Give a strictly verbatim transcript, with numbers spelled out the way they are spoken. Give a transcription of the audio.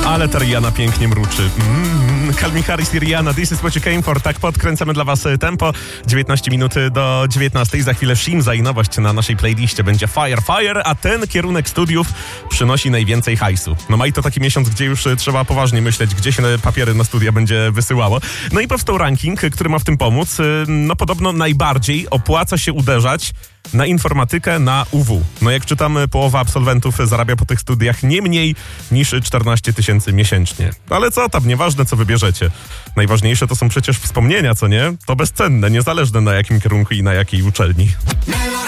Ale ta Rihanna pięknie mruczy. Mm, Calvin Harris i Rihanna, this is what you came for. Tak podkręcamy dla was tempo. dziewiętnaście minut do dziewiętnastej. Za chwilę Shimza i nowość na naszej playliście będzie Fire Fire, a ten kierunek studiów przynosi najwięcej hajsu. No maj to taki miesiąc, gdzie już trzeba poważnie myśleć, gdzie się papiery na studia będzie wysyłało. No i powstał ranking, który ma w tym pomóc. No podobno najbardziej opłaca się uderzać na informatykę, na U W. No jak czytamy, połowa absolwentów zarabia po tych studiach nie mniej niż czternaście tysięcy miesięcznie. Ale co tam, nieważne co wybierzecie. Najważniejsze to są przecież wspomnienia, co nie? To bezcenne, niezależne na jakim kierunku i na jakiej uczelni.